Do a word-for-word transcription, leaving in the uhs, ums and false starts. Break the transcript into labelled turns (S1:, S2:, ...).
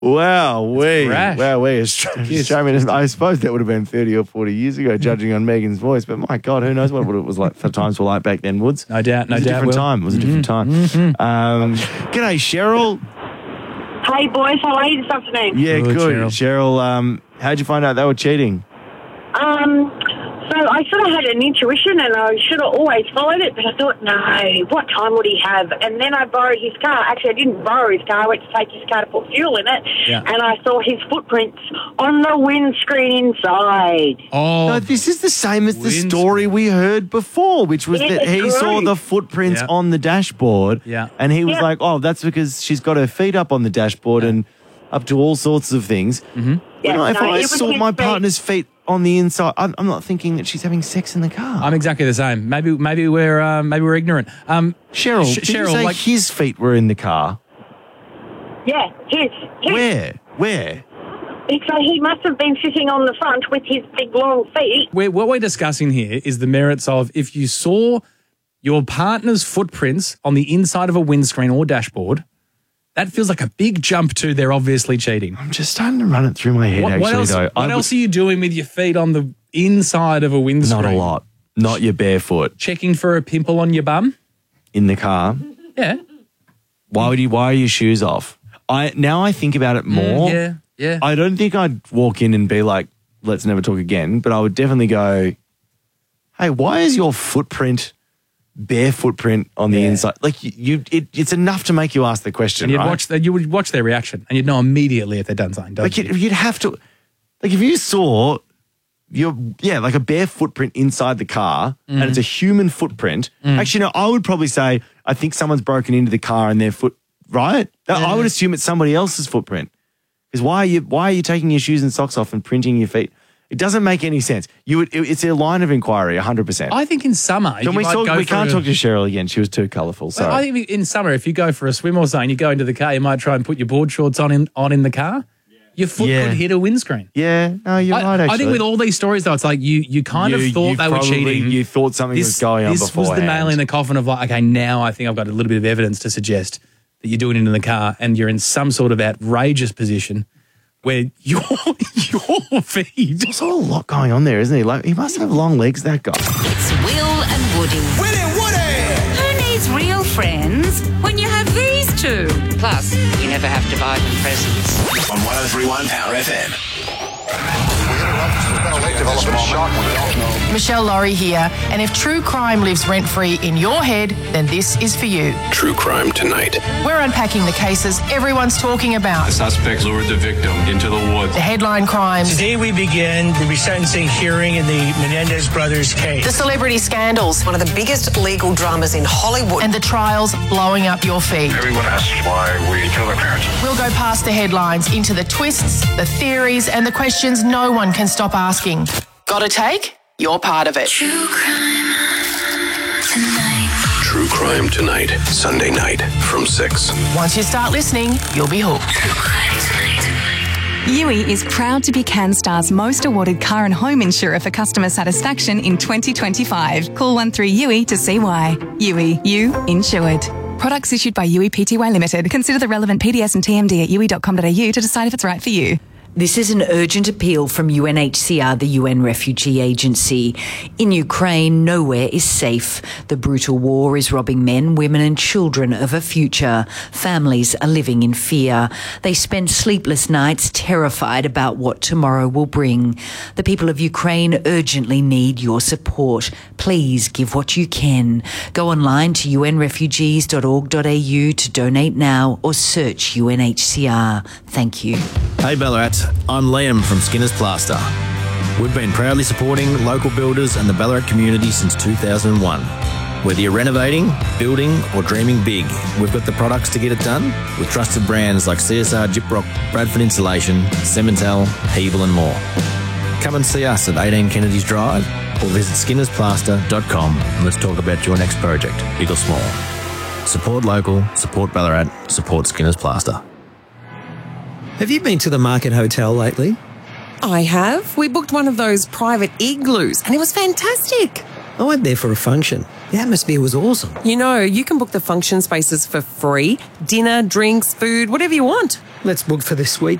S1: Wow, we,
S2: brash.
S1: wow, we. Australian. I suppose that would have been thirty or forty years ago, judging on Megan's voice. But my God, who knows what it was like? The times were like back then, Woods.
S2: No doubt, no
S1: it was
S2: doubt.
S1: A different
S2: Will.
S1: time. It was a different time.
S2: Mm-hmm.
S1: Um, g'day, Cheryl.
S3: Hey, boys, how are you this afternoon?
S1: Yeah,
S2: Good,
S1: good,
S2: Cheryl.
S1: Cheryl. um, how'd you find out they were cheating?
S3: Um, so I sort of had an intuition and I should have always followed it, but I thought, no, what time would he have? And then I borrowed his car. Actually, I didn't borrow his car. I went to take his car to put fuel in it,
S2: Yeah.
S3: and I saw his footprints on the windscreen inside.
S2: Oh,
S1: No, this is the same as the
S2: Wind-
S1: story we heard before, which was
S3: Yeah,
S1: that he
S3: it's
S1: saw
S3: right.
S1: the footprints
S2: Yeah.
S1: on the dashboard,
S2: Yeah.
S1: and he was
S3: Yeah.
S1: like, "Oh, that's because she's got her feet up on the dashboard and up to all sorts of things." Mm-hmm.
S3: Yeah,
S1: if
S3: no,
S1: I
S3: it was
S1: saw
S3: his
S1: my
S3: feet.
S1: partner's feet on the inside, I'm, I'm not thinking that she's having sex in the car.
S2: I'm exactly the same. Maybe, maybe we're, uh, maybe we're ignorant. Um,
S1: Cheryl,
S2: Sh-
S1: did you
S2: Cheryl,
S1: say
S2: like-
S1: his feet were in the car?
S3: Yeah, his. his.
S1: Where? Where?
S3: So he must have been sitting on the front with his big long feet.
S2: we're, what we're discussing here is the merits of if you saw your partner's footprints on the inside of a windscreen or dashboard, that feels like a big jump to they're obviously cheating.
S1: I'm just starting to run it through my head,
S2: What,
S1: actually,
S2: what else,
S1: though.
S2: what
S1: I
S2: else
S1: would-
S2: are you doing with your feet on the inside of a windscreen?
S1: Not a lot. Not your barefoot
S2: Checking for a pimple on your bum?
S1: in the car.
S2: Yeah.
S1: Why would you? Why are your shoes off? I now I think about it more.
S2: Mm, yeah, yeah.
S1: I don't think I'd walk in and be like, "Let's never talk again." But I would definitely go, "Hey, why is your footprint, bare footprint on the
S2: Yeah.
S1: inside?" Like you, you it, it's enough to make you ask the question,
S2: and you'd
S1: right?
S2: watch the, you would watch their reaction and you'd know immediately if they'd done something. Don't
S1: like
S2: you?
S1: you'd, you'd have to, like if you saw your yeah, like a bare footprint inside the car, and it's a human footprint. Actually, no, I would probably say I think someone's broken into the car and their foot. Right? I would assume it's somebody else's footprint. Because why are you why are you taking your shoes and socks off and printing your feet? It doesn't make any sense. You would, it, it's a line of inquiry, one hundred percent.
S2: I think in summer,
S1: Can
S2: you
S1: we
S2: might
S1: talk,
S2: go
S1: we
S2: for
S1: can't
S2: a-
S1: talk to Cheryl again. She was too colourful. Sorry.
S2: I think in summer, if you go for a swim or something, you go into the car, you might try and put your board shorts on in, on in the car. Your foot
S1: Yeah.
S2: could hit a windscreen.
S1: yeah, no, you're
S2: I,
S1: right, actually.
S2: I think with all these stories, though, it's like you you kind
S1: You-
S2: of thought
S1: you
S2: they were
S1: probably-
S2: cheating.
S1: You thought something
S2: this,
S1: was going on
S2: This
S1: beforehand.
S2: was the nail in the coffin of like, okay, now I think I've got a little bit of evidence to suggest that you're doing it in the car and you're in some sort of outrageous position where your your feet.
S1: There's a lot going on there, isn't he? Like, he must have long legs, that guy.
S4: It's Will and Woody.
S5: Willie Woody!
S4: Who needs real friends when you have these two? Plus, you never have to buy them presents.
S5: On one oh three point one Power F M.
S6: Michelle Laurie here, and if true crime lives rent-free in your head, then this is for you.
S7: True crime tonight.
S6: We're unpacking the cases everyone's talking about.
S7: The suspect lured the victim into the woods.
S6: The headline crimes,
S8: Today we begin the resentencing hearing in the Menendez brothers case.
S6: the celebrity scandals,
S9: One of the biggest legal dramas in Hollywood.
S6: and the trials blowing up your feed.
S7: Everyone asks why we kill their parents.
S6: We'll go past the headlines into the twists, the theories, and the questions no one can stop asking. Got a take? You're part of it.
S4: True crime tonight.
S7: True crime tonight, Sunday night from six.
S6: Once you start listening, you'll be hooked.
S4: True crime tonight.
S10: Yui is proud to be CanStar's most awarded car and home insurer for customer satisfaction in twenty twenty-five. Call one three Yui to see why. Yui, you insured. Products issued by Yui Pty Limited. Consider the relevant P D S and T M D at yui dot com dot a u to decide if it's right for you.
S9: This is an urgent appeal from U N H C R, the U N Refugee Agency. In Ukraine, nowhere is safe. The brutal war is robbing men, women and children of a future. Families are living in fear. They spend sleepless nights terrified about what tomorrow will bring. The people of Ukraine urgently need your support. Please give what you can. Go online to u n refugees dot org dot a u to donate now or search U N H C R. Thank you.
S11: Hey Ballarat, I'm Liam from Skinner's Plaster. We've been proudly supporting local builders and the Ballarat community since two thousand one. Whether you're renovating, building or dreaming big, we've got the products to get it done with trusted brands like C S R Gyprock, Bradford Insulation, Cemental, Hebel and more. Come and see us at eighteen Kennedy's Drive or visit skinners plaster dot com and let's talk about your next project, big or small. Support local, support Ballarat, support Skinner's Plaster.
S12: Have you been to the Market Hotel lately?
S13: I have. We booked one of those private igloos and it was fantastic.
S12: I went there for a function. The atmosphere was awesome.
S13: You know, you can book the function spaces for free. Dinner, drinks, food, whatever you want.
S12: let's book for this week.